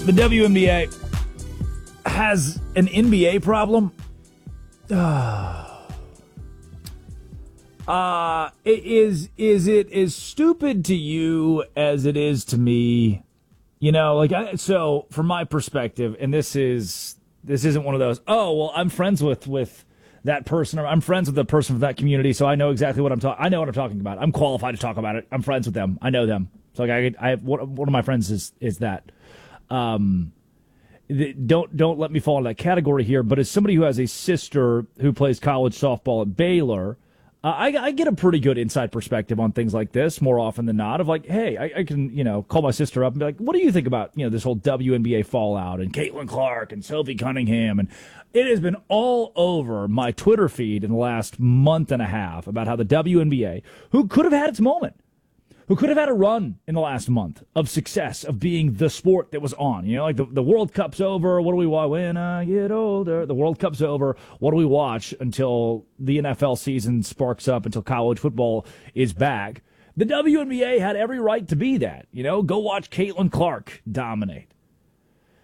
the WNBA has an NBA problem. Is it as stupid to you as it is to me? You know, so from my perspective, and this isn't one of those, oh, well, I'm friends with that person, or I'm friends with the person from that community, so I know exactly what I know what I'm talking about. I'm qualified to talk about it. I'm friends with them. I know them. So I have one of my friends is that. Don't let me fall into that category here, but as somebody who has a sister who plays college softball at Baylor, I get a pretty good inside perspective on things like this more often than not. Of like, hey, I can call my sister up and be like, what do you think about this whole WNBA fallout and Caitlin Clark and Sophie Cunningham? And it has been all over my Twitter feed in the last month and a half about how the WNBA, who could have had its moment, who could have had a run in the last month of success, of being the sport that was on. Like the World Cup's over. What do we watch when I get older? The World Cup's over. What do we watch until the NFL season sparks up, until college football is back? The WNBA had every right to be that. Go watch Caitlin Clark dominate.